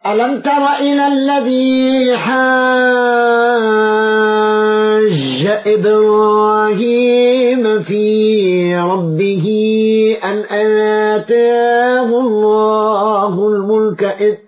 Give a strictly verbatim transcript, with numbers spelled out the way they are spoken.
ألم تر إلى الذي حاج إبراهيم في ربه أن آتاه الله الملك إذ